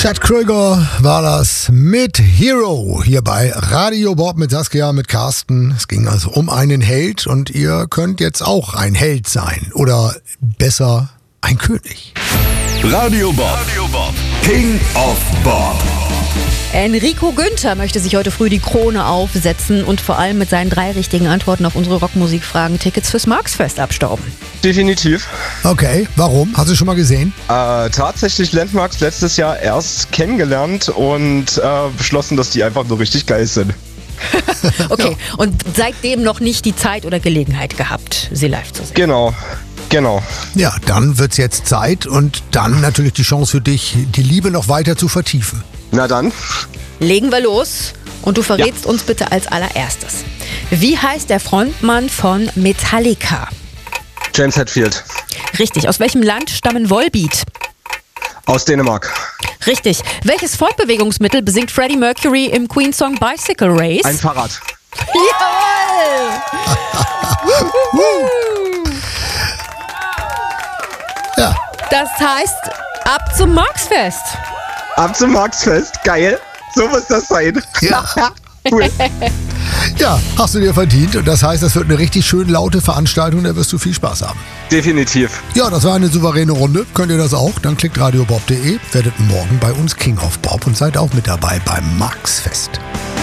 Chad Krüger war das mit Hero hier bei Radio Bob mit Saskia, mit Carsten. Es ging also um einen Held und ihr könnt jetzt auch ein Held sein oder besser ein König. Radio Bob, King of Bob. Enrico Günther möchte sich heute früh die Krone aufsetzen und vor allem mit seinen 3 richtigen Antworten auf unsere Rockmusikfragen Tickets fürs Marxfest abstauben. Definitiv. Okay, warum? Hast du schon mal gesehen? Tatsächlich Landmarks letztes Jahr erst kennengelernt und beschlossen, dass die einfach nur richtig geil sind. Okay, und seitdem noch nicht die Zeit oder Gelegenheit gehabt, sie live zu sehen. Genau. Ja, dann wird's jetzt Zeit und dann natürlich die Chance für dich, die Liebe noch weiter zu vertiefen. Na dann. Legen wir los und du verrätst uns bitte als allererstes. Wie heißt der Frontmann von Metallica? James Hetfield. Richtig. Aus welchem Land stammen Volbeat? Aus Dänemark. Richtig. Welches Fortbewegungsmittel besingt Freddie Mercury im Queen-Song Bicycle Race? Ein Fahrrad. Jawohl! Ja, Das heißt, ab zum Marxfest. Ab zum Marxfest. Geil. So muss das sein. Ja. Cool. Ja, hast du dir verdient und das heißt, das wird eine richtig schön laute Veranstaltung, da wirst du viel Spaß haben. Definitiv. Ja, das war eine souveräne Runde. Könnt ihr das auch? Dann klickt radiobob.de, werdet morgen bei uns King of Bob und seid auch mit dabei beim Marxfest.